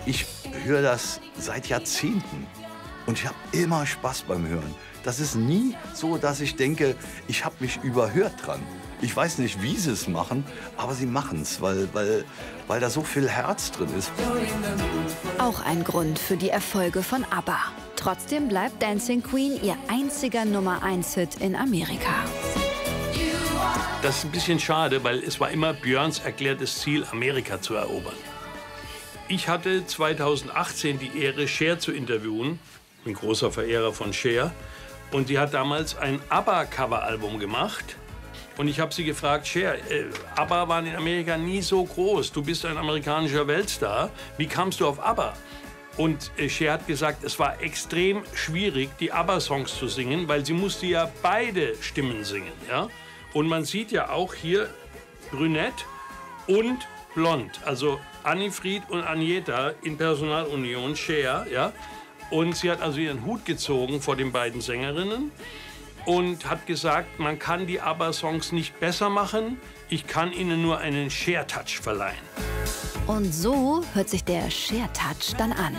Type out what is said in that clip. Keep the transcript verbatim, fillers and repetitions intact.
Ich höre das seit Jahrzehnten und ich habe immer Spaß beim Hören. Das ist nie so, dass ich denke, ich habe mich überhört dran. Ich weiß nicht, wie sie es machen, aber sie machen es, weil, weil, weil da so viel Herz drin ist. Auch ein Grund für die Erfolge von ABBA. Trotzdem bleibt Dancing Queen ihr einziger Nummer eins Hit in Amerika. Das ist ein bisschen schade, weil es war immer Björns erklärtes Ziel, Amerika zu erobern. Ich hatte zweitausendachtzehn die Ehre, Cher zu interviewen. Ich bin großer Verehrer von Cher. Und die hat damals ein ABBA-Cover-Album gemacht. Und ich habe sie gefragt, Cher, äh, ABBA waren in Amerika nie so groß. Du bist ein amerikanischer Weltstar. Wie kamst du auf ABBA? Und äh, Cher hat gesagt, es war extrem schwierig, die ABBA-Songs zu singen, weil sie musste ja beide Stimmen singen. Ja? Und man sieht ja auch hier brünett und blond. Also Annifried und Agneta in Personalunion, Cher. Ja? Und sie hat also ihren Hut gezogen vor den beiden Sängerinnen und hat gesagt, man kann die ABBA-Songs nicht besser machen, ich kann ihnen nur einen Cher-Touch verleihen. Und so hört sich der Cher-Touch dann an.